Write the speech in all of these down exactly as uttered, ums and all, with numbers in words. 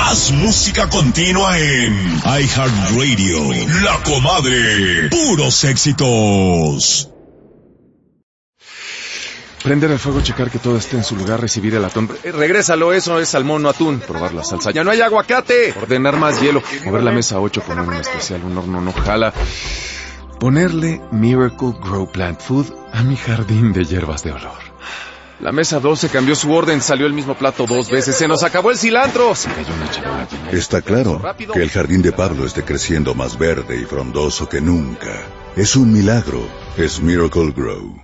Más música continua en iHeartRadio. La Comadre. Puros éxitos. Prender el fuego, checar que todo esté en su lugar, recibir el atún. Eh, regrésalo, eso es salmón, no atún. Probar la salsa. ¡Ya no hay aguacate! Ordenar más hielo. Mover la mesa ocho, poner un especial, un horno no jala. Ponerle Miracle Grow Plant Food a mi jardín de hierbas de olor. La mesa doce cambió su orden, salió el mismo plato dos veces. ¡Se nos acabó el cilantro! Se cayó una charola. Está claro que el jardín de Pablo esté creciendo más verde y frondoso que nunca. Es un milagro. Es Miracle Grow.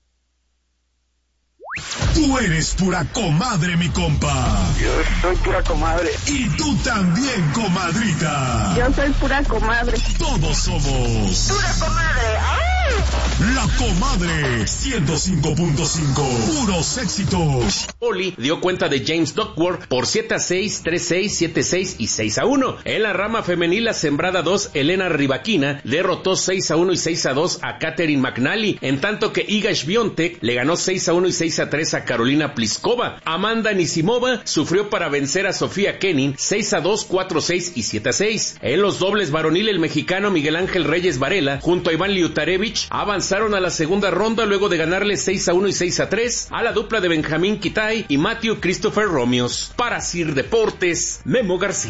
Tú eres pura comadre, mi compa. Yo soy pura comadre. Y tú también, comadrita. Yo soy pura comadre. Todos somos pura comadre. ¡Ay! La Comadre ciento cinco punto cinco. Puros éxitos. Oli dio cuenta de James Duckworth por siete a seis, tres a seis, siete a seis y seis a uno. En la rama femenil, la sembrada dos, Elena Rybakina, derrotó seis a uno y seis a dos a Catherine McNally, en tanto que Iga Świątek le ganó seis a uno y seis a tres a Karolina Pliskova. Amanda Anisimova sufrió para vencer a Sofía Kenin seis a dos, cuatro a seis y siete a seis. En los dobles varonil, el mexicano Miguel Ángel Reyes Varela junto a Iván Liutarevich avanzaron a la segunda ronda luego de ganarle seis a uno y seis a tres a la dupla de Benjamín Kitay y Matthew Christopher Romios. Para Sir Deportes, Memo García.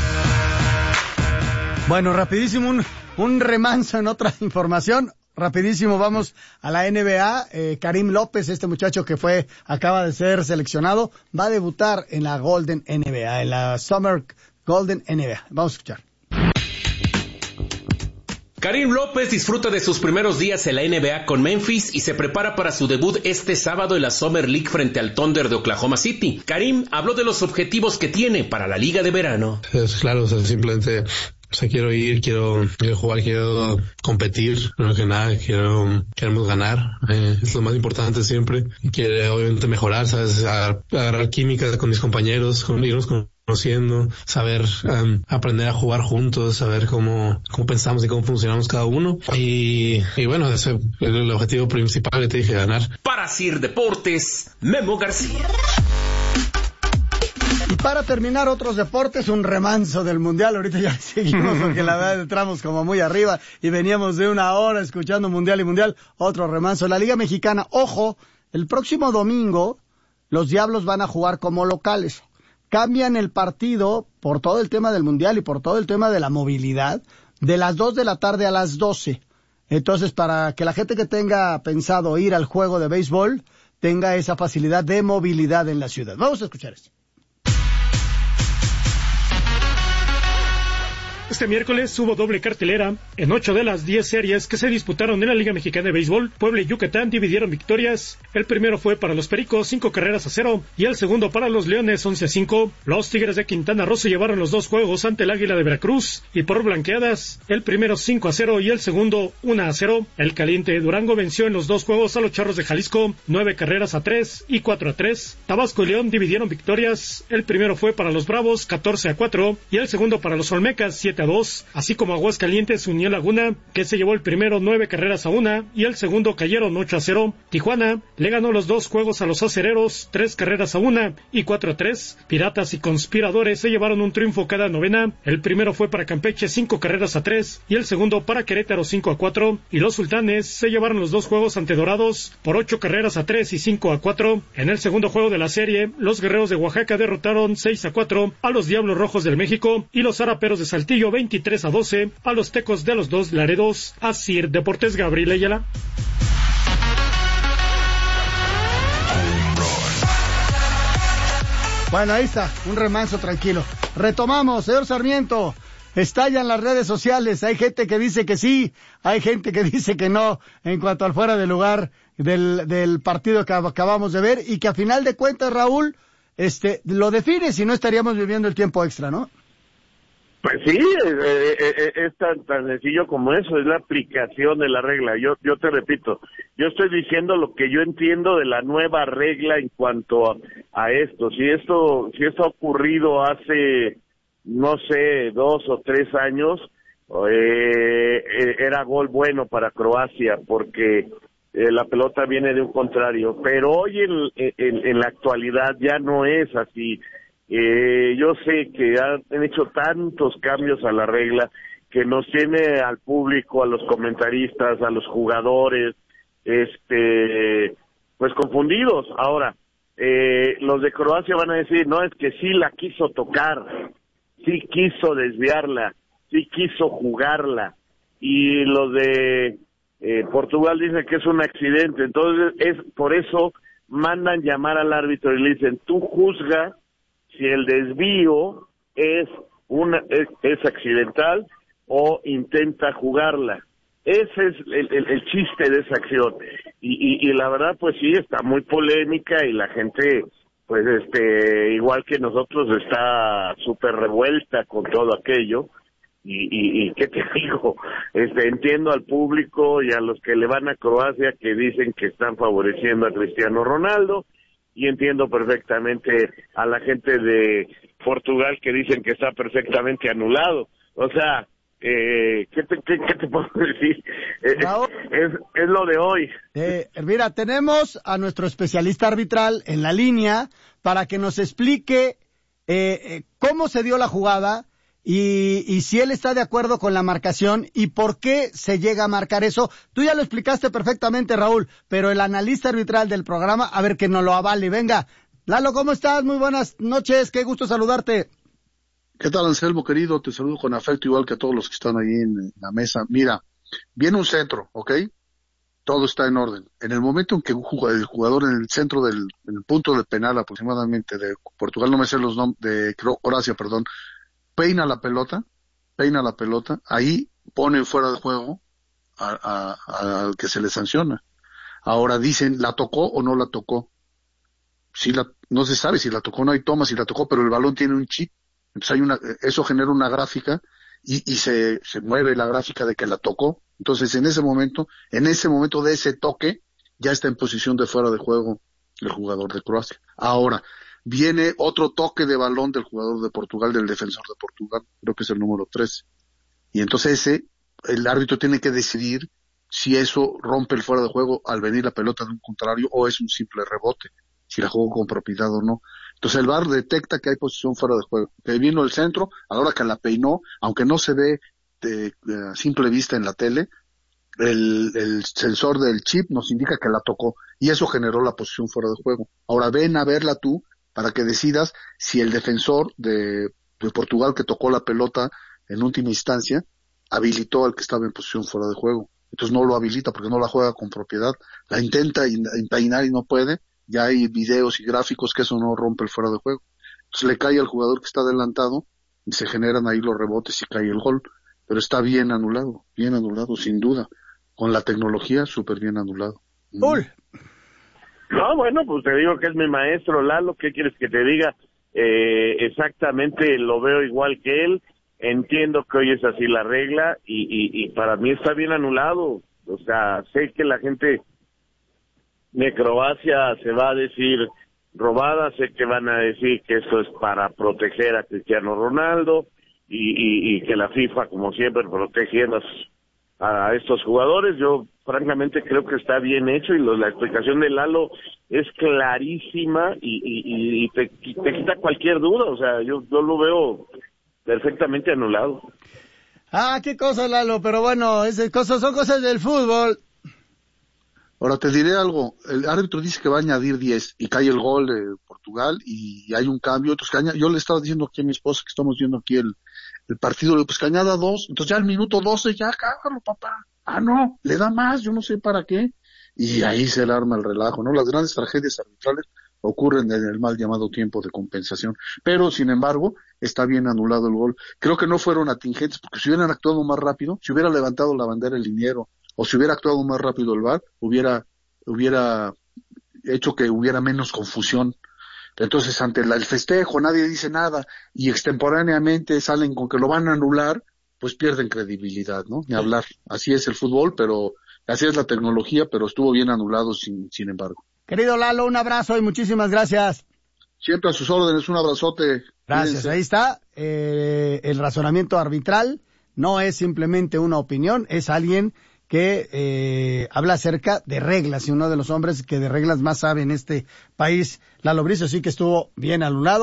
Bueno, rapidísimo, un, un remanso en otra información. Rapidísimo, vamos a la N B A. Eh, Karim López, este muchacho que fue, acaba de ser seleccionado, va a debutar en la Golden N B A, en la Summer Golden N B A. Vamos a escuchar. Karim López disfruta de sus primeros días en la N B A con Memphis y se prepara para su debut este sábado en la Summer League frente al Thunder de Oklahoma City. Karim habló de los objetivos que tiene para la liga de verano. Es claro, o sea, simplemente, o sea, quiero ir, quiero, quiero jugar, quiero competir, no que nada, quiero, queremos ganar, eh, es lo más importante siempre. Quiero obviamente mejorar, sabes, agarrar, agarrar química con mis compañeros, con irnos con conociendo, saber um, aprender a jugar juntos, saber cómo, cómo pensamos y cómo funcionamos cada uno. Y, y bueno, ese es el objetivo principal que te dije, ganar. Para Sir Deportes, Memo García. Y para terminar otros deportes, un remanso del Mundial. Ahorita ya seguimos porque la verdad entramos como muy arriba y veníamos de una hora escuchando Mundial y Mundial. Otro remanso. La Liga Mexicana, ojo, el próximo domingo los Diablos van a jugar como locales. Cambian el partido por todo el tema del Mundial y por todo el tema de la movilidad de las dos de la tarde a las doce. Entonces, para que la gente que tenga pensado ir al juego de béisbol tenga esa facilidad de movilidad en la ciudad. Vamos a escuchar esto. Este miércoles hubo doble cartelera. En ocho de las diez series que se disputaron en la Liga Mexicana de Béisbol, Puebla y Yucatán dividieron victorias. El primero fue para los Pericos, cinco carreras a cero, y el segundo para los Leones, once a cinco. Los Tigres de Quintana Roo se llevaron los dos juegos ante el Águila de Veracruz, y por blanqueadas, el primero cinco a cero y el segundo uno a cero. El Caliente de Durango venció en los dos juegos a los Charros de Jalisco, nueve carreras a tres y cuatro a tres. Tabasco y León dividieron victorias. El primero fue para los Bravos, catorce a cuatro, y el segundo para los Olmecas, siete a dos, así como Aguascalientes Unión Laguna, que se llevó el primero nueve carreras a una y el segundo cayeron ocho a cero. Tijuana le ganó los dos juegos a los Acereros, tres carreras a una y cuatro a tres. Piratas y Conspiradores se llevaron un triunfo cada novena. El primero fue para Campeche, cinco carreras a tres y el segundo para Querétaro, cinco a cuatro. Y los Sultanes se llevaron los dos juegos ante Dorados por ocho carreras a tres y cinco a cuatro. En el segundo juego de la serie, los Guerreros de Oaxaca derrotaron seis a cuatro a los Diablos Rojos del México y los Zaraperos de Saltillo veintitrés a doce a los Tecos de los Dos Laredos. Así Deportes, Gabriel Ayala. Bueno, ahí está, un remanso tranquilo. Retomamos, señor Sarmiento. Estallan las redes sociales, hay gente que dice que sí, hay gente que dice que no, en cuanto al fuera de lugar del, del partido que acabamos de ver, y que a final de cuentas, Raúl, este, lo define, si no estaríamos viviendo el tiempo extra, ¿no? Pues sí, eh, eh, es tan, tan sencillo como eso, es la aplicación de la regla. Yo yo te repito, yo estoy diciendo lo que yo entiendo de la nueva regla en cuanto a, a esto. Si esto si esto ha ocurrido hace, no sé, dos o tres años, eh, era gol bueno para Croacia porque eh, la pelota viene de un contrario. Pero hoy en, en, en la actualidad ya no es así. Eh, yo sé que han hecho tantos cambios a la regla que nos tiene al público, a los comentaristas, a los jugadores, este, pues confundidos. Ahora, eh, los de Croacia van a decir, no, es que sí la quiso tocar, sí quiso desviarla, sí quiso jugarla, y los de eh, Portugal dicen que es un accidente. Entonces, es por eso mandan llamar al árbitro y le dicen, tú juzga si el desvío es una es, es accidental o intenta jugarla. Ese es el, el, el chiste de esa acción. Y, y, y la verdad, pues sí, está muy polémica y la gente, pues este, igual que nosotros, está súper revuelta con todo aquello. Y, y, y qué te digo, este, entiendo al público y a los que le van a Croacia que dicen que están favoreciendo a Cristiano Ronaldo, y entiendo perfectamente a la gente de Portugal que dicen que está perfectamente anulado. O sea, eh, ¿qué, te, qué, ¿qué te puedo decir? Eh, es, es lo de hoy. Eh, mira, tenemos a nuestro especialista arbitral en la línea para que nos explique eh, eh, cómo se dio la jugada y, y si él está de acuerdo con la marcación y por qué se llega a marcar eso. Tú ya lo explicaste perfectamente, Raúl, pero el analista arbitral del programa, a ver que nos lo avale. Venga, Lalo, ¿cómo estás? Muy buenas noches, qué gusto saludarte. ¿Qué tal, Anselmo, querido? Te saludo con afecto, igual que a todos los que están ahí en la mesa. Mira, viene un centro, ¿ok? Todo está en orden. En el momento en que el jugador en el centro del en el punto de penal aproximadamente de Portugal, no me sé los nombres, de Croacia, perdón, peina la pelota, peina la pelota, ahí pone fuera de juego al que se le sanciona. Ahora dicen, ¿la tocó o no la tocó? Sí, la, no se sabe si la tocó, no hay toma si la tocó, pero el balón tiene un chip. Entonces hay una, eso genera una gráfica y, y se, se mueve la gráfica de que la tocó. Entonces en ese momento, en ese momento de ese toque, ya está en posición de fuera de juego el jugador de Croacia. Ahora, viene otro toque de balón del jugador de Portugal, del defensor de Portugal, creo que es el número tres. Y entonces ese, el árbitro tiene que decidir si eso rompe el fuera de juego al venir la pelota de un contrario o es un simple rebote, si la jugó con propiedad o no. Entonces el V A R detecta que hay posición fuera de juego, que vino el centro, a la hora que la peinó, aunque no se ve de, de a simple vista en la tele, el, el sensor del chip nos indica que la tocó, y eso generó la posición fuera de juego. Ahora ven a verla tú, para que decidas si el defensor de, de Portugal que tocó la pelota en última instancia habilitó al que estaba en posición fuera de juego. Entonces no lo habilita porque no la juega con propiedad, la intenta empeinar y no puede. Ya hay videos y gráficos que eso no rompe el fuera de juego. Entonces le cae al jugador que está adelantado y se generan ahí los rebotes y cae el gol. Pero está bien anulado, bien anulado, sin duda. Con la tecnología, súper bien anulado. Uy. No, bueno, pues te digo que es mi maestro Lalo, ¿qué quieres que te diga? Eh, exactamente lo veo igual que él, entiendo que hoy es así la regla y, y, y para mí está bien anulado. O sea, sé que la gente de Croacia se va a decir robada, sé que van a decir que eso es para proteger a Cristiano Ronaldo y, y, y que la FIFA, como siempre, protegiendo a, a estos jugadores. Yo francamente creo que está bien hecho y lo, la explicación de Lalo es clarísima y, y, y te, te quita cualquier duda. O sea, yo, yo lo veo perfectamente anulado. Ah, qué cosa, Lalo, pero bueno, esas cosas son cosas del fútbol. Ahora te diré algo, el árbitro dice que va a añadir diez y cae el gol de Portugal y hay un cambio, entonces que añade, yo le estaba diciendo aquí a mi esposa que estamos viendo aquí el, el partido, le digo, pues que añada dos, entonces ya al minuto doce ya cágalo, papá, ah no, le da más, yo no sé para qué, y ahí se le arma el relajo, ¿no? Las grandes tragedias arbitrales ocurren en el mal llamado tiempo de compensación, pero sin embargo está bien anulado el gol. Creo que no fueron atingentes porque si hubieran actuado más rápido, si hubiera levantado la bandera el liniero o si hubiera actuado más rápido el V A R, hubiera hubiera hecho que hubiera menos confusión. Entonces, ante la, el festejo, nadie dice nada, y extemporáneamente salen con que lo van a anular, pues pierden credibilidad, ¿no? Ni hablar. Así es el fútbol, pero así es la tecnología, pero estuvo bien anulado sin, sin embargo. Querido Lalo, un abrazo y muchísimas gracias. Siempre a sus órdenes, un abrazote. Gracias, ahí está. Eh, el razonamiento arbitral no es simplemente una opinión, es alguien que eh, habla acerca de reglas, y uno de los hombres que de reglas más sabe en este país, Lalo Bricio, sí que estuvo bien anulado.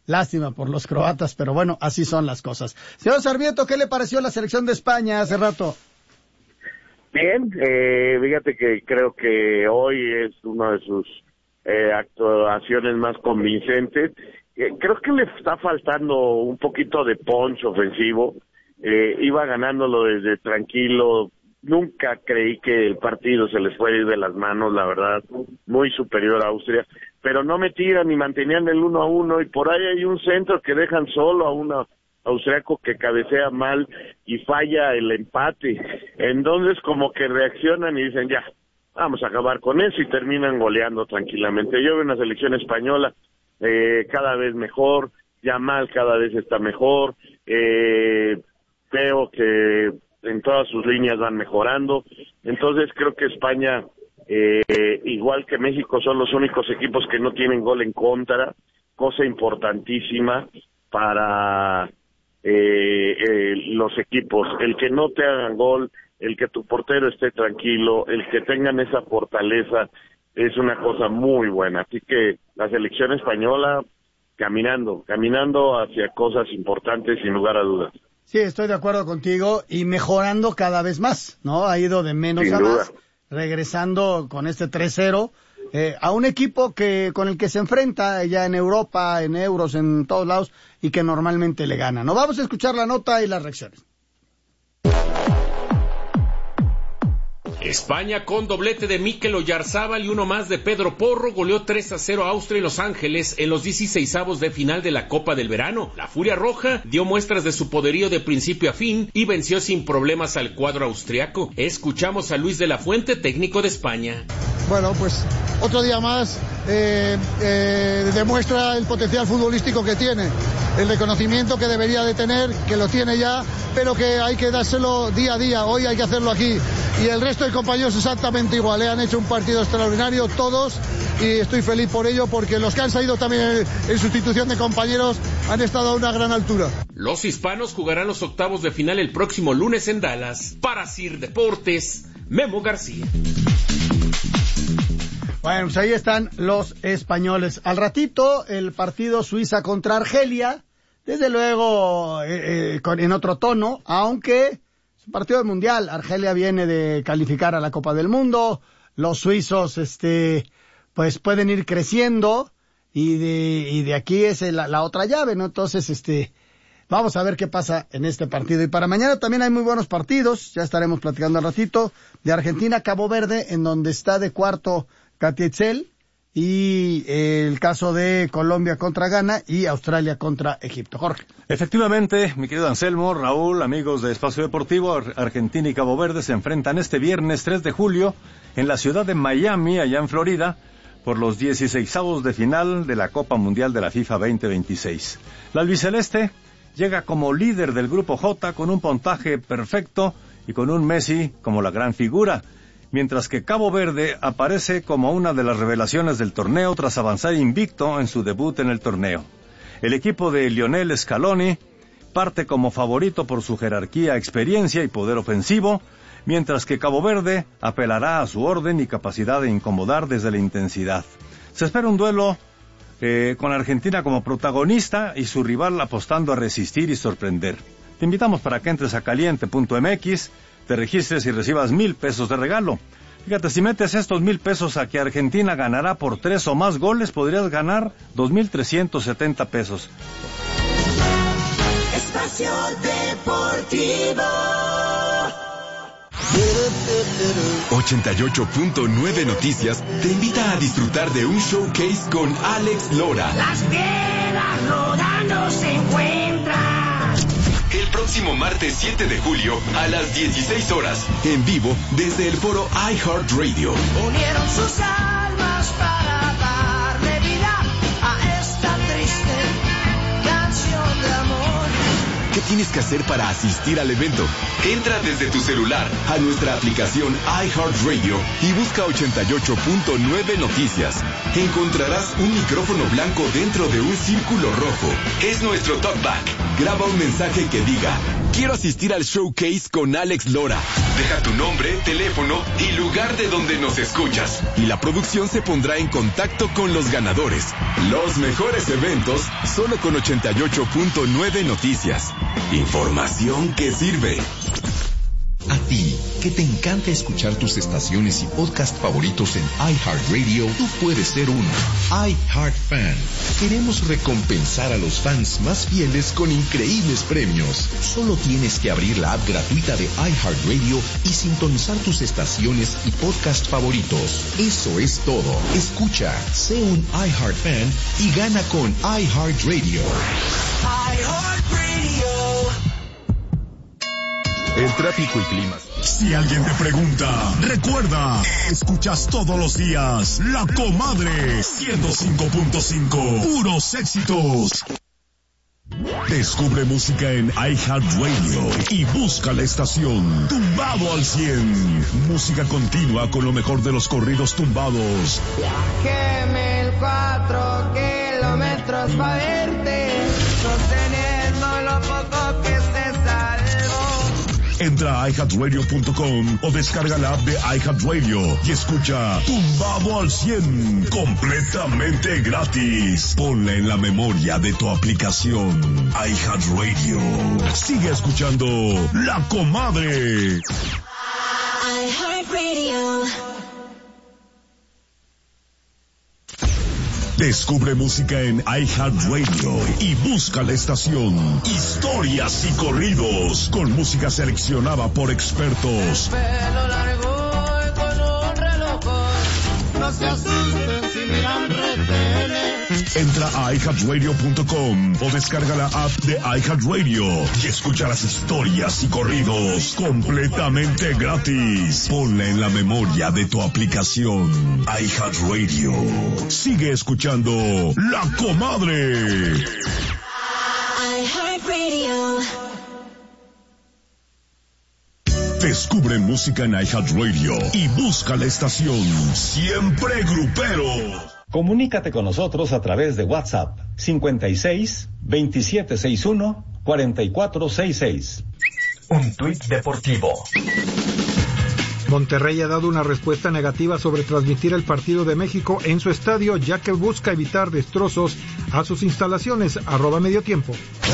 Lástima por los croatas, pero bueno, así son las cosas. Señor Sarmiento, ¿qué le pareció la selección de España hace rato? Bien, eh, fíjate que creo que hoy es una de sus eh, actuaciones más convincentes. Eh, creo que le está faltando un poquito de punch ofensivo. Eh, iba ganándolo desde tranquilo. Nunca creí que el partido se les fuera a ir de las manos, la verdad. Muy superior a Austria. Pero no metían ni mantenían el uno a uno, y por ahí hay un centro que dejan solo a un austriaco que cabecea mal y falla el empate. Entonces como que reaccionan y dicen ya, vamos a acabar con eso, y terminan goleando tranquilamente. Yo veo una selección española eh, cada vez mejor, Yamal cada vez está mejor, eh, veo que en todas sus líneas van mejorando. Entonces creo que España, Eh, igual que México, son los únicos equipos que no tienen gol en contra, cosa importantísima para eh, eh, los equipos. El que no te hagan gol, el que tu portero esté tranquilo, el que tengan esa fortaleza, es una cosa muy buena. Así que la selección española caminando, caminando hacia cosas importantes sin lugar a dudas. Sí, estoy de acuerdo contigo, y mejorando cada vez más, ¿no? Ha ido de menos Sin a duda. más, regresando con este tres cero eh, a un equipo que con el que se enfrenta ya en Europa, en euros, en todos lados, y que normalmente le gana, ¿no? Vamos a escuchar la nota y las reacciones. España, con doblete de Mikel Oyarzábal y uno más de Pedro Porro, goleó tres a cero a Austria y Los Ángeles en los dieciseisavos de final de la Copa del Verano. La Furia Roja dio muestras de su poderío de principio a fin y venció sin problemas al cuadro austriaco. Escuchamos a Luis de la Fuente, técnico de España. Bueno, pues otro día más eh, eh, demuestra el potencial futbolístico que tiene, el reconocimiento que debería de tener, que lo tiene ya, pero que hay que dárselo día a día. Hoy hay que hacerlo aquí, y el resto de compañeros exactamente igual. ¿eh? Han hecho un partido extraordinario todos, y estoy feliz por ello, porque los que han salido también en, en sustitución de compañeros han estado a una gran altura. Los hispanos jugarán los octavos de final el próximo lunes en Dallas. Para Sir Deportes, Memo García. Bueno, pues ahí están los españoles. Al ratito, el partido Suiza contra Argelia, desde luego eh, eh, con, en otro tono, aunque es un partido del Mundial. Argelia viene de calificar a la Copa del Mundo, los suizos este pues pueden ir creciendo, y de y de aquí es la, la otra llave, ¿no? Entonces, este vamos a ver qué pasa en este partido. Y para mañana también hay muy buenos partidos, ya estaremos platicando al ratito, de Argentina, Cabo Verde, en donde está de cuarto Katia Itzel, y eh, el caso de Colombia contra Ghana y Australia contra Egipto. Jorge. Efectivamente, mi querido Anselmo, Raúl, amigos de Espacio Deportivo, Argentina y Cabo Verde se enfrentan este viernes tres de julio en la ciudad de Miami, allá en Florida, por los dieciseisavos de final de la Copa Mundial de la FIFA veinte veintiséis. La albiceleste llega como líder del Grupo J con un puntaje perfecto y con un Messi como la gran figura, mientras que Cabo Verde aparece como una de las revelaciones del torneo tras avanzar invicto en su debut en el torneo. El equipo de Lionel Scaloni parte como favorito por su jerarquía, experiencia y poder ofensivo, mientras que Cabo Verde apelará a su orden y capacidad de incomodar desde la intensidad. Se espera un duelo eh, con Argentina como protagonista y su rival apostando a resistir y sorprender. Te invitamos para que entres a caliente punto m x, te registres y recibas mil pesos de regalo. Fíjate, si metes estos mil pesos a que Argentina ganará por tres o más goles, podrías ganar dos mil trescientos setenta pesos. Espacio Deportivo. ochenta y ocho punto nueve Noticias te invita a disfrutar de un showcase con Alex Lora. Las piedras rodando se encuentran. El próximo martes siete de julio a las dieciséis horas, en vivo desde el foro iHeartRadio. Unieron sus almas para darle vida a esta triste canción de amor. ¿Qué tienes que hacer para asistir al evento? Entra desde tu celular a nuestra aplicación iHeartRadio y busca ochenta y ocho punto nueve Noticias. Encontrarás un micrófono blanco dentro de un círculo rojo. Es nuestro talkback. Graba un mensaje que diga: Quiero asistir al showcase con Alex Lora. Deja tu nombre, teléfono y lugar de donde nos escuchas. Y la producción se pondrá en contacto con los ganadores. Los mejores eventos solo con ochenta y ocho punto nueve Noticias. Información que sirve. A ti, que te encanta escuchar tus estaciones y podcast favoritos en iHeartRadio, tú puedes ser un iHeartFan. Queremos recompensar a los fans más fieles con increíbles premios. Solo tienes que abrir la app gratuita de iHeartRadio y sintonizar tus estaciones y podcast favoritos. Eso es todo. Escucha, sé un iHeartFan y gana con iHeartRadio. iHeartRadio. El tráfico y climas. Si alguien te pregunta, recuerda, escuchas todos los días La Comadre ciento cinco punto cinco, puros éxitos. Descubre música en iHeartRadio y busca la estación Tumbado al cien. Música continua con lo mejor de los corridos tumbados. Viajé mil cuatro kilómetros para verte, sosteniendo lo poco que se salvó. Entra a i heart radio punto com o descarga la app de iHeartRadio y escucha Tumbado al cien completamente gratis. Ponla en la memoria de tu aplicación iHeartRadio. Sigue escuchando La Comadre. iHeartRadio. Descubre música en iHeartRadio y busca la estación Historias y Corridos con música seleccionada por expertos. Pelo largo y con un reloj. No se asusten si miran retenes. Entra a i heart radio punto com o descarga la app de iHeartRadio y escucha las historias y corridos completamente gratis. Ponla en la memoria de tu aplicación iHeartRadio. Sigue escuchando La Comadre. iHeartRadio. Descubre música en iHeartRadio y busca la estación Siempre Grupero. Comunícate con nosotros a través de WhatsApp cincuenta y seis, veintisiete sesenta y uno, cuarenta y cuatro sesenta y seis. Un tuit deportivo. Monterrey ha dado una respuesta negativa sobre transmitir el partido de México en su estadio, ya que busca evitar destrozos a sus instalaciones. Arroba Medio Tiempo.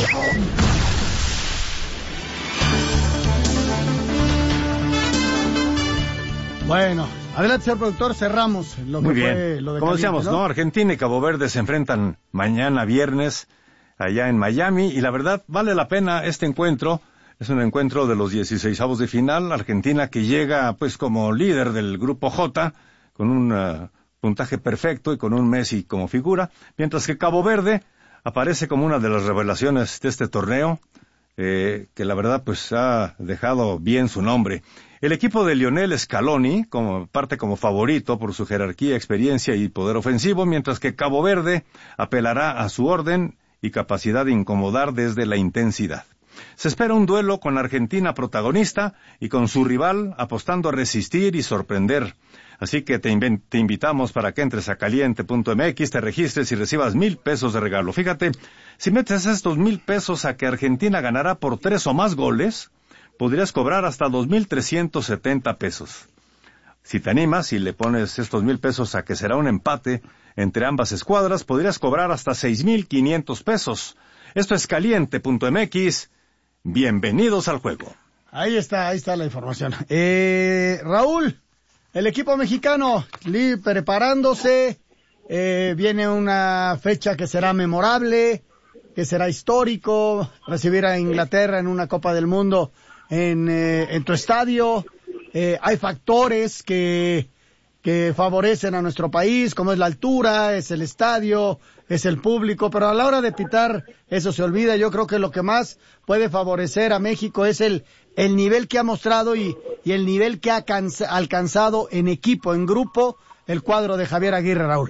Bueno, adelante, señor productor, cerramos lo Muy que bien. fue lo de Como caliente, decíamos, ¿no? ¿no? Argentina y Cabo Verde se enfrentan mañana viernes allá en Miami y la verdad vale la pena este encuentro. Es un encuentro de los dieciseisavos de final. Argentina que llega pues como líder del grupo J con un uh, puntaje perfecto y con un Messi como figura, mientras que Cabo Verde aparece como una de las revelaciones de este torneo, eh, que la verdad pues ha dejado bien su nombre. El equipo de Lionel Scaloni como, parte como favorito por su jerarquía, experiencia y poder ofensivo, mientras que Cabo Verde apelará a su orden y capacidad de incomodar desde la intensidad. Se espera un duelo con Argentina protagonista y con su rival apostando a resistir y sorprender. Así que te, inv- te invitamos para que entres a caliente punto m x, te registres y recibas mil pesos de regalo. Fíjate, si metes estos mil pesos a que Argentina ganará por tres o más goles, podrías cobrar hasta dos mil trescientos setenta pesos. Si te animas y le pones estos mil pesos a que será un empate entre ambas escuadras, podrías cobrar hasta seis mil quinientos pesos. Esto es caliente punto m x. Bienvenidos al juego. Ahí está, ahí está la información. Eh, Raúl, el equipo mexicano li- preparándose, eh, viene una fecha que será memorable, que será histórico, recibir a Inglaterra en una Copa del Mundo en, eh, en tu estadio. Eh, hay factores que, que favorecen a nuestro país, como es la altura, es el estadio, es el público, pero a la hora de pitar eso se olvida. Yo creo que lo que más puede favorecer a México es el, el nivel que ha mostrado y, y el nivel que ha cansa, alcanzado en equipo, en grupo, el cuadro de Javier Aguirre, Raúl.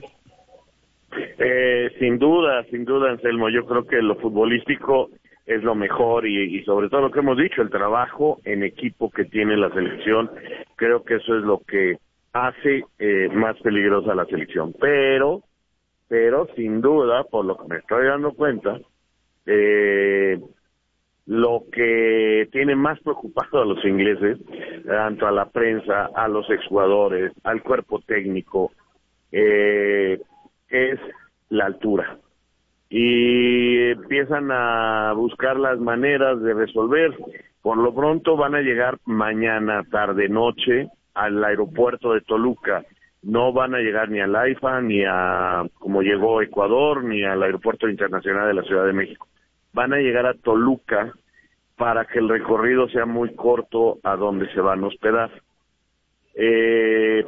Eh, sin duda, sin duda, Anselmo, yo creo que lo futbolístico es lo mejor y, y sobre todo lo que hemos dicho, el trabajo en equipo que tiene la selección, creo que eso es lo que hace eh, más peligrosa la selección, pero pero sin duda, por lo que me estoy dando cuenta, eh, Lo que tiene más preocupado a los ingleses, tanto a la prensa, a los exjugadores, al cuerpo técnico, eh, es la altura. Y empiezan a buscar las maneras de resolver. Por lo pronto van a llegar mañana, tarde, noche, al aeropuerto de Toluca. No van a llegar ni al AIFA, ni a, como llegó Ecuador, ni al aeropuerto internacional de la Ciudad de México. Van a llegar a Toluca para que el recorrido sea muy corto a donde se van a hospedar. Eh,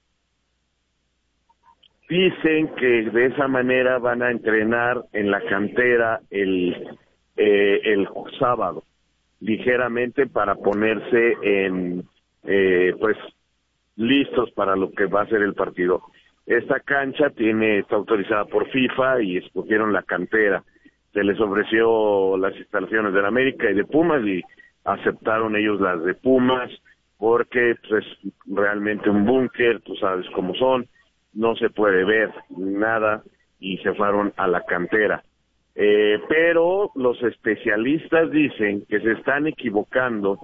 dicen que de esa manera van a entrenar en la cantera el, eh, el sábado, ligeramente, para ponerse en, eh, pues, listos para lo que va a ser el partido. Esta cancha tiene, está autorizada por FIFA y escogieron la cantera. Se les ofreció las instalaciones de la América y de Pumas y aceptaron ellos las de Pumas porque pues, es realmente un búnker, tú sabes cómo son, no se puede ver nada y se fueron a la cantera. Eh, pero los especialistas dicen que se están equivocando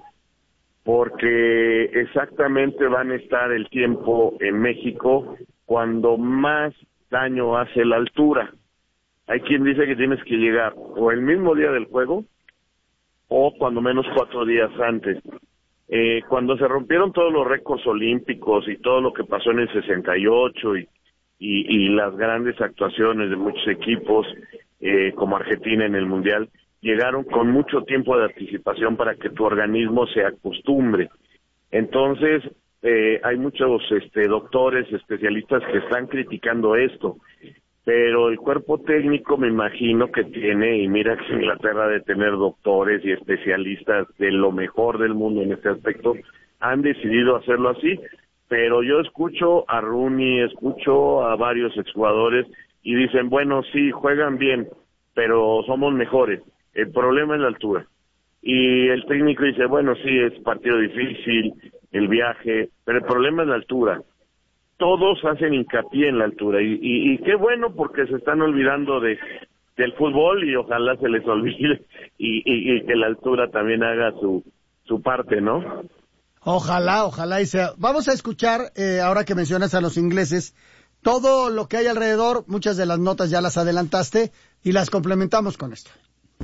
porque exactamente van a estar el tiempo en México cuando más daño hace la altura. Hay quien dice que tienes que llegar o el mismo día del juego o cuando menos cuatro días antes. Eh, cuando se rompieron todos los récords olímpicos y todo lo que pasó en el sesenta y ocho y, y, y las grandes actuaciones de muchos equipos eh, como Argentina en el Mundial, llegaron con mucho tiempo de anticipación para que tu organismo se acostumbre. Entonces, eh, hay muchos este, doctores, especialistas que están criticando esto. Pero el cuerpo técnico me imagino que tiene, y mira que Inglaterra de tener doctores y especialistas de lo mejor del mundo en este aspecto, han decidido hacerlo así, pero yo escucho a Rooney, escucho a varios exjugadores y dicen, bueno, sí, juegan bien, pero somos mejores, el problema es la altura. Y el técnico dice, bueno, sí, es partido difícil, el viaje, pero el problema es la altura. Todos hacen hincapié en la altura y, y, y qué bueno porque se están olvidando de del fútbol y ojalá se les olvide y, y, y que la altura también haga su su parte, ¿no? Ojalá, ojalá y sea. Vamos a escuchar, eh, ahora que mencionas a los ingleses, todo lo que hay alrededor, muchas de las notas ya las adelantaste y las complementamos con esto.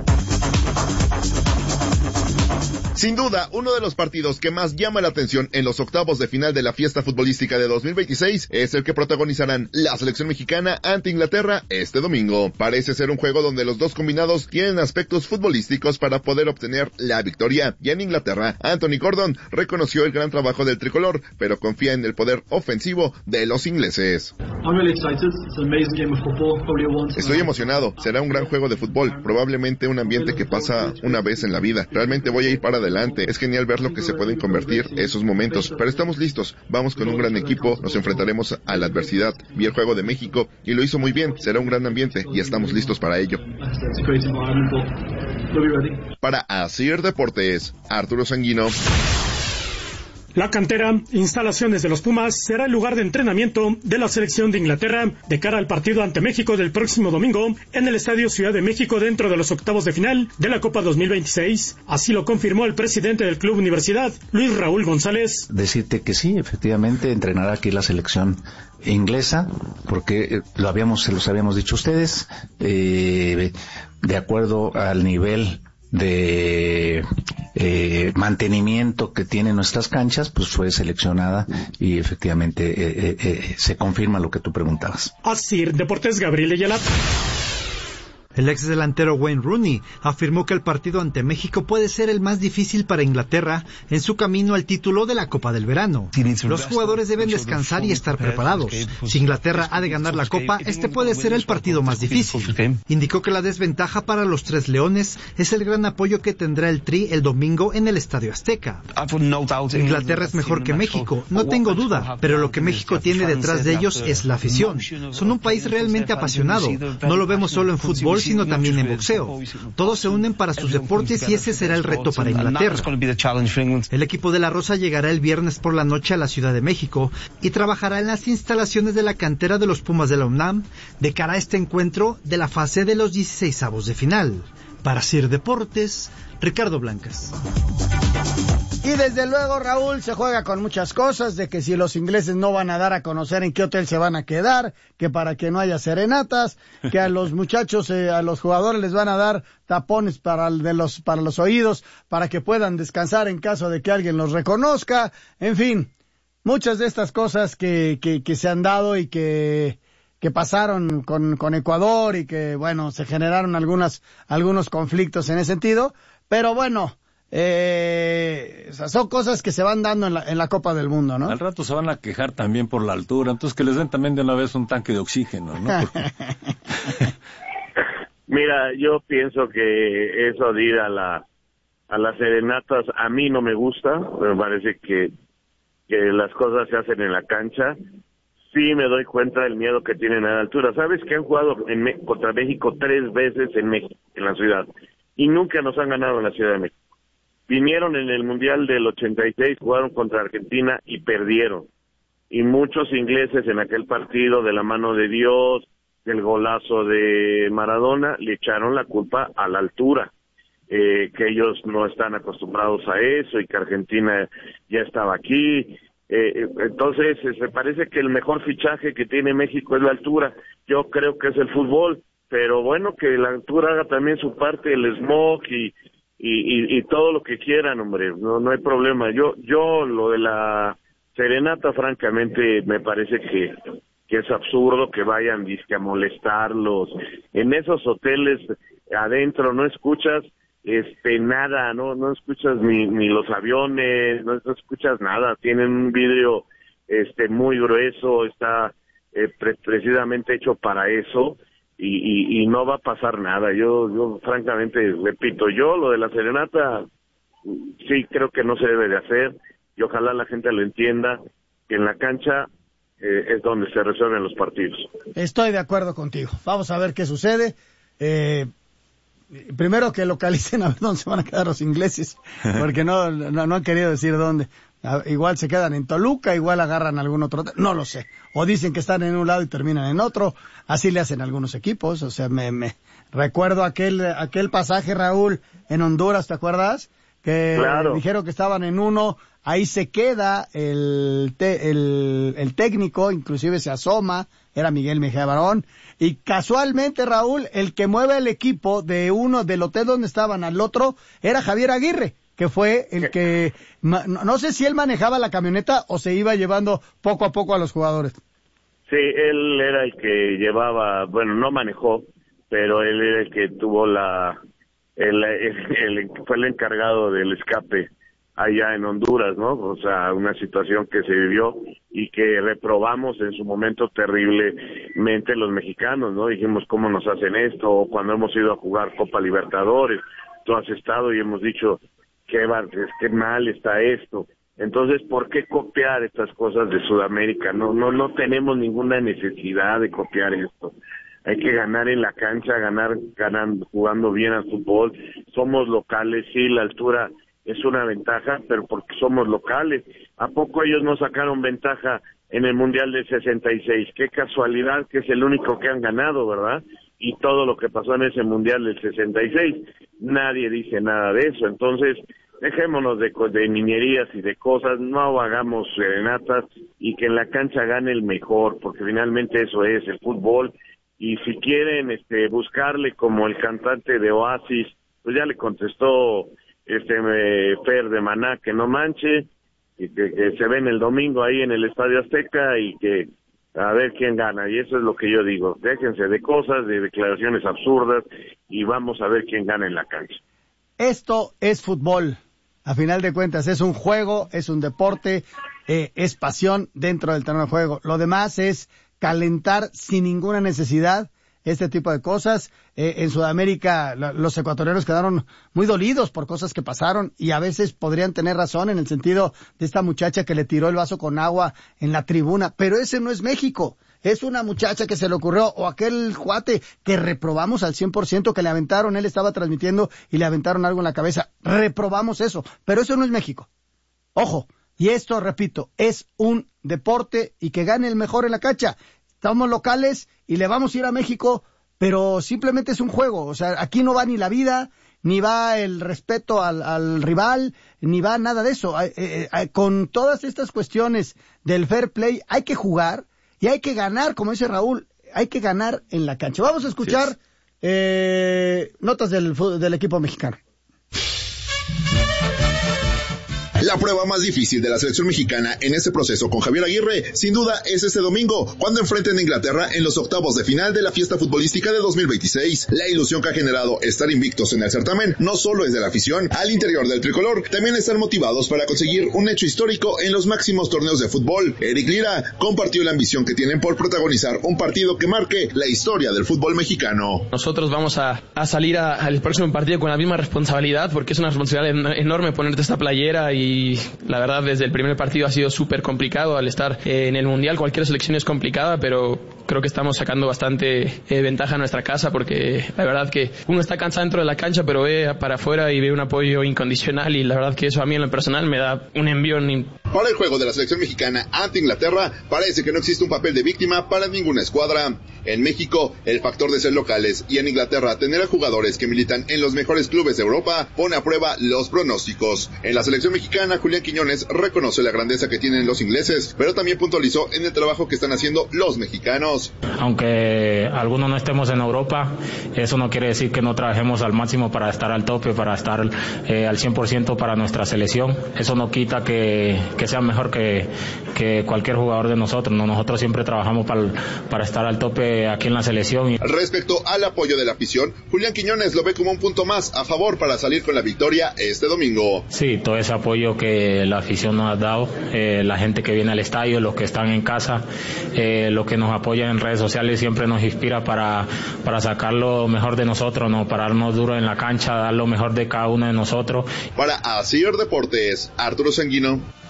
Sin duda, uno de los partidos que más llama la atención en los octavos de final de la fiesta futbolística de dos mil veintiséis es el que protagonizarán la selección mexicana ante Inglaterra este domingo. Parece ser un juego donde los dos combinados tienen aspectos futbolísticos para poder obtener la victoria. Y en Inglaterra, Anthony Gordon reconoció el gran trabajo del tricolor, pero confía en el poder ofensivo de los ingleses. Estoy emocionado, será un gran juego de fútbol, probablemente un ambiente que pasa una vez en la vida. Realmente voy a ir para adelante. Es genial ver lo que se pueden convertir esos momentos, pero estamos listos, vamos con un gran equipo, nos enfrentaremos a la adversidad. Vi el juego de México y lo hizo muy bien, será un gran ambiente y estamos listos para ello. Para Asir Deportes, Arturo Sanguino. La cantera, instalaciones de los Pumas, será el lugar de entrenamiento de la selección de Inglaterra de cara al partido ante México del próximo domingo en el Estadio Ciudad de México dentro de los octavos de final de la Copa dos mil veintiséis. Así lo confirmó el presidente del Club Universidad, Luis Raúl González. Decirte que sí, efectivamente, entrenará aquí la selección inglesa, porque lo habíamos, se los habíamos dicho ustedes, eh, de acuerdo al nivel de eh, mantenimiento que tienen nuestras canchas, pues fue seleccionada y efectivamente eh, eh, eh, se confirma lo que tú preguntabas. Asir Deportes, Gabriel Ayala. El ex delantero Wayne Rooney afirmó que el partido ante México puede ser el más difícil para Inglaterra en su camino al título de la Copa del Verano. Los jugadores deben descansar y estar preparados. Si Inglaterra ha de ganar la Copa, este puede ser el partido más difícil. Indicó que la desventaja para los Tres Leones es el gran apoyo que tendrá el Tri el domingo en el Estadio Azteca. Inglaterra es mejor que México, no tengo duda, pero lo que México tiene detrás de ellos es la afición. Son un país realmente apasionado. No lo vemos solo en fútbol, sino también en boxeo. Todos se unen para sus deportes y ese será el reto para Inglaterra. El equipo de la Rosa llegará el viernes por la noche a la Ciudad de México y trabajará en las instalaciones de la cantera de los Pumas de la UNAM de cara a este encuentro de la fase de los dieciseisavos de final. Para Sir Deportes, Ricardo Blancas. Y desde luego, Raúl, se juega con muchas cosas, de que si los ingleses no van a dar a conocer en qué hotel se van a quedar, que para que no haya serenatas, que a los muchachos, eh, a los jugadores les van a dar tapones para, el de los, para los oídos, para que puedan descansar en caso de que alguien los reconozca, en fin, muchas de estas cosas que, que, que se han dado y que, que pasaron con, con Ecuador y que, bueno, se generaron algunas, algunos conflictos en ese sentido, pero bueno, Eh, o sea, son cosas que se van dando en la, en la Copa del Mundo, ¿no? Al rato se van a quejar también por la altura, entonces que les den también de una vez un tanque de oxígeno, ¿no? Porque... Mira, yo pienso que eso de ir a la a las serenatas a mí no me gusta, me parece que que las cosas se hacen en la cancha. Sí me doy cuenta del miedo que tienen a la altura. ¿Sabes que han jugado en Me- contra México tres veces en México, en la ciudad, y nunca nos han ganado en la Ciudad de México? Vinieron en el Mundial del ochenta y seis, jugaron contra Argentina y perdieron. Y muchos ingleses en aquel partido, de la mano de Dios, del golazo de Maradona, le echaron la culpa a la altura, eh, que ellos no están acostumbrados a eso y que Argentina ya estaba aquí. Eh, entonces, se parece que el mejor fichaje que tiene México es la altura. Yo creo que es el fútbol, pero bueno, que la altura haga también su parte, el smog y Y, y, y todo lo que quieran, hombre, no no hay problema. Yo yo lo de la serenata, francamente, me parece que que es absurdo que vayan disque a molestarlos. En esos hoteles adentro no escuchas este nada, no no escuchas ni ni los aviones, no, no escuchas nada. Tienen un vidrio este muy grueso, está eh, pre- precisamente hecho para eso. Y, y, y no va a pasar nada. Yo, yo francamente, repito, yo lo de la serenata sí creo que no se debe de hacer y ojalá la gente lo entienda, que en la cancha eh, es donde se resuelven los partidos. Estoy de acuerdo contigo. Vamos a ver qué sucede. Eh, primero que localicen a ver dónde se van a quedar los ingleses, porque no, no, no han querido decir dónde. Igual se quedan en Toluca, igual agarran algún otro, no lo sé. O dicen que están en un lado y terminan en otro. Así le hacen algunos equipos. O sea, me, me recuerdo aquel, aquel pasaje, Raúl, en Honduras, ¿te acuerdas? Que claro. Dijeron que estaban en uno, ahí se queda el, te, el, el técnico, inclusive se asoma, era Miguel Mejía Barón, y casualmente, Raúl, el que mueve el equipo de uno, del hotel donde estaban al otro, era Javier Aguirre, que fue el que, no sé si él manejaba la camioneta o se iba llevando poco a poco a los jugadores. Sí, él era el que llevaba, bueno, no manejó, pero él era el que tuvo la, el, el, el fue el encargado del escape allá en Honduras, ¿no? O sea, una situación que se vivió y que reprobamos en su momento terriblemente los mexicanos, ¿no? Dijimos, ¿cómo nos hacen esto? O cuando hemos ido a jugar Copa Libertadores, tú has estado y hemos dicho, qué, qué mal está esto. Entonces, ¿por qué copiar estas cosas de Sudamérica? No, no, no tenemos ninguna necesidad de copiar esto. Hay que ganar en la cancha, ganar, ganando, jugando bien al fútbol. Somos locales, sí, la altura es una ventaja, pero porque somos locales. ¿A poco ellos no sacaron ventaja en el Mundial del sesenta y seis? Qué casualidad que es el único que han ganado, ¿verdad? Y todo lo que pasó en ese Mundial del sesenta y seis, nadie dice nada de eso. Entonces, dejémonos de, de niñerías y de cosas, no hagamos serenatas y que en la cancha gane el mejor, porque finalmente eso es el fútbol. Y si quieren este buscarle como el cantante de Oasis, pues ya le contestó este eh, Fer de Maná, que no manche, y que, que se ven el domingo ahí en el Estadio Azteca y que a ver quién gana. Y eso es lo que yo digo, déjense de cosas, de declaraciones absurdas y vamos a ver quién gana en la cancha. Esto es fútbol. A final de cuentas, es un juego, es un deporte, eh, es pasión dentro del terreno de juego. Lo demás es calentar sin ninguna necesidad este tipo de cosas. Eh, en Sudamérica, la, los ecuatorianos quedaron muy dolidos por cosas que pasaron y a veces podrían tener razón en el sentido de esta muchacha que le tiró el vaso con agua en la tribuna. Pero ese no es México. Es una muchacha que se le ocurrió, o aquel cuate que reprobamos al cien por ciento, que le aventaron, él estaba transmitiendo y le aventaron algo en la cabeza. Reprobamos eso, pero eso no es México. Ojo, y esto, repito, es un deporte y que gane el mejor en la cancha. Estamos locales y le vamos a ir a México pero simplemente es un juego. O sea, aquí no va ni la vida, ni va el respeto al, al rival, ni va nada de eso. Eh, eh, eh, con todas estas cuestiones del fair play hay que jugar y hay que ganar, como dice Raúl, hay que ganar en la cancha. Vamos a escuchar eh, notas del, del equipo mexicano. La prueba más difícil de la selección mexicana en este proceso con Javier Aguirre, sin duda, es este domingo, cuando enfrenten a Inglaterra en los octavos de final de la fiesta futbolística de dos mil veintiséis. La ilusión que ha generado estar invictos en el certamen no solo es de la afición. Al interior del tricolor también están motivados para conseguir un hecho histórico en los máximos torneos de fútbol. Eric Lira compartió la ambición que tienen por protagonizar un partido que marque la historia del fútbol mexicano. Nosotros vamos a, a salir a, al próximo partido con la misma responsabilidad, porque es una responsabilidad en, enorme ponerte esta playera y Y la verdad desde el primer partido ha sido súper complicado. Al estar eh, en el Mundial cualquier selección es complicada, pero creo que estamos sacando bastante eh, ventaja a nuestra casa, porque la verdad que uno está cansado dentro de la cancha, pero ve para afuera y ve un apoyo incondicional, y la verdad que eso a mí en lo personal me da un envión. Para el juego de la selección mexicana ante Inglaterra, parece que no existe un papel de víctima para ninguna escuadra. En México, el factor de ser locales, y en Inglaterra, tener a jugadores que militan en los mejores clubes de Europa pone a prueba los pronósticos. En la selección mexicana, Julián Quiñones reconoce la grandeza que tienen los ingleses, pero también puntualizó en el trabajo que están haciendo los mexicanos. Aunque algunos no estemos en Europa, eso no quiere decir que no trabajemos al máximo para estar al tope, para estar eh, al cien por ciento para nuestra selección. Eso no quita que, que sea mejor que, que cualquier jugador de nosotros, ¿no? Nosotros siempre trabajamos para, para estar al tope aquí en la selección. Respecto al apoyo de la afición, Julián Quiñones lo ve como un punto más a favor para salir con la victoria este domingo. Sí, todo ese apoyo que la afición nos ha dado, eh, la gente que viene al estadio, los que están en casa, eh, los que nos apoyan en redes sociales, siempre nos inspira para, para sacar lo mejor de nosotros, no pararnos duro en la cancha, dar lo mejor de cada uno de nosotros. Para Asir Deportes, Arturo Sanguino.